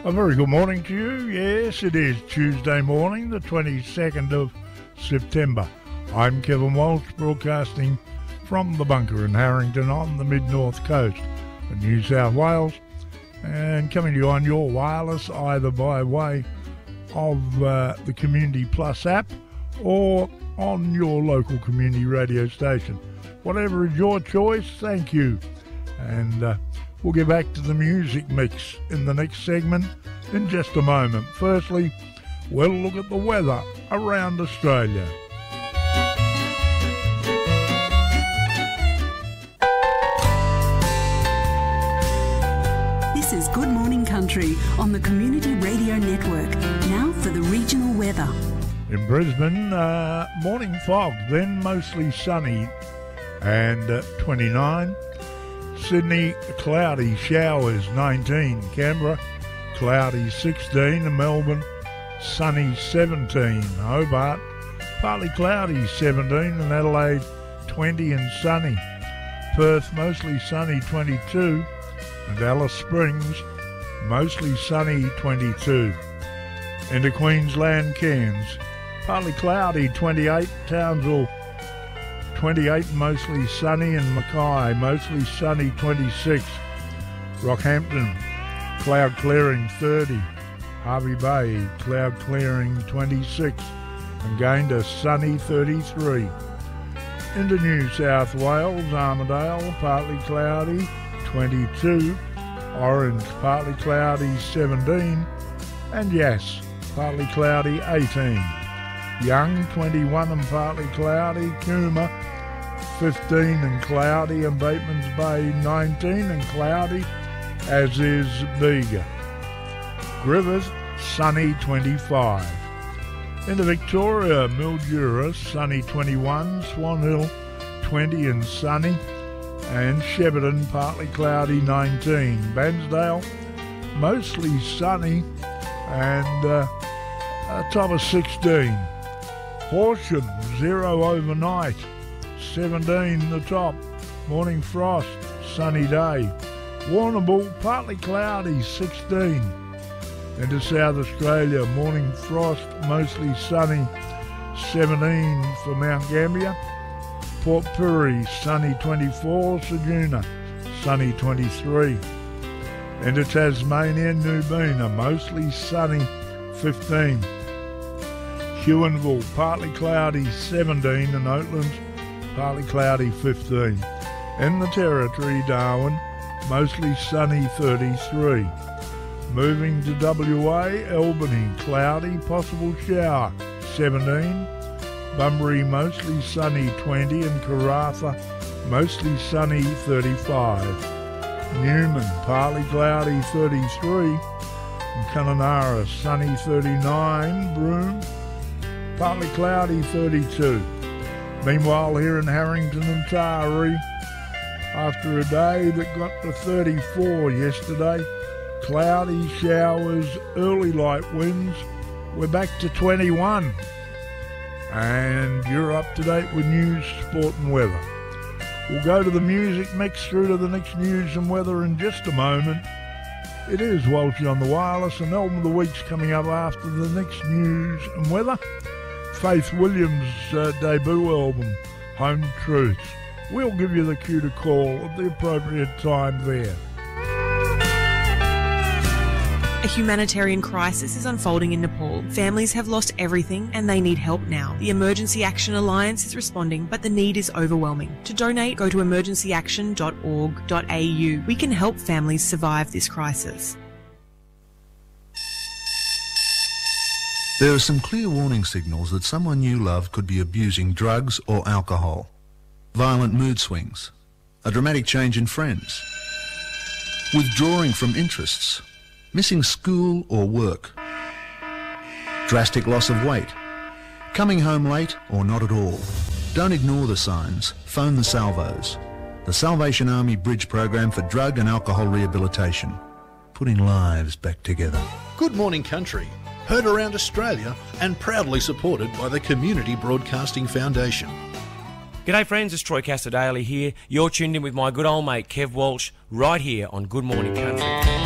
A very good morning to you. Yes, it is Tuesday morning, the 22nd of September. I'm Kevin Walsh, broadcasting from the bunker in Harrington on the mid-north coast of New South Wales, and coming to you on your wireless either by way of the Community Plus app or on your local community radio station. Whatever is your choice, thank you. And we'll get back to the music mix in the next segment in just a moment. Firstly, we'll look at the weather around Australia. This is Good Morning Country on the Community Radio Network. Now for the regional weather. In Brisbane, morning fog, then mostly sunny and 29. Sydney, cloudy, showers, 19. Canberra, cloudy, 16. And Melbourne, sunny, 17. Hobart, partly cloudy, 17. And Adelaide, 20 and sunny. Perth, mostly sunny, 22. And Alice Springs, mostly sunny, 22. Into Queensland, Cairns, partly cloudy, 28. Townsville, 28, mostly sunny, and Mackay, mostly sunny, 26. Rockhampton, cloud clearing, 30. Hervey Bay, cloud clearing, 26. And Gayndah, sunny, 33. Into New South Wales, Armidale, partly cloudy, 22. Orange, partly cloudy, 17. And Yass, partly cloudy, 18. Young, 21 and partly cloudy. Cooma, 15 and cloudy. And Bateman's Bay, 19 and cloudy, as is Bega. Griffith, sunny, 25. Into Victoria, Mildura, sunny, 21. Swan Hill, 20 and sunny. And Shepparton, partly cloudy, 19. Bairnsdale, mostly sunny and a top of 16. Horsham, 0 overnight, 17 the top. Morning frost, sunny day. Warrnambool, partly cloudy, 16. Into South Australia, morning frost, mostly sunny, 17 for Mount Gambier. Port Pirie, sunny, 24. Ceduna, sunny, 23. Into Tasmania, Nubina, mostly sunny, 15. Huonville, partly cloudy, 17. And Oatlands, partly cloudy, 15. In the Territory, Darwin, mostly sunny, 33. Moving to WA, Albany, cloudy, possible shower, 17. Bunbury, mostly sunny, 20. And Karratha, mostly sunny, 35. Newman, partly cloudy, 33. And Kununurra, sunny, 39. Broome, partly cloudy, 32. Meanwhile, here in Harrington and Taree, after a day that got to 34 yesterday, cloudy, showers, early light winds, we're back to 21. And you're up to date with news, sport and weather. We'll go to the music mix through to the next news and weather in just a moment. It is Walshy on the wireless, and album of the week's coming up after the next news and weather. Faith Williams' debut album, Home Truths. We'll give you the cue to call at the appropriate time there. A humanitarian crisis is unfolding in Nepal. Families have lost everything and they need help now. The Emergency Action Alliance is responding, but the need is overwhelming. To donate, go to emergencyaction.org.au. We can help families survive this crisis. There are some clear warning signals that someone you love could be abusing drugs or alcohol. Violent mood swings, a dramatic change in friends, withdrawing from interests, missing school or work, drastic loss of weight, coming home late or not at all. Don't ignore the signs. Phone the Salvos, the Salvation Army Bridge Program for Drug and Alcohol Rehabilitation, putting lives back together. Good Morning Country, heard around Australia and proudly supported by the Community Broadcasting Foundation. G'day friends, it's Troy Cassar-Daly here. You're tuned in with my good old mate Kev Walsh right here on Good Morning Country.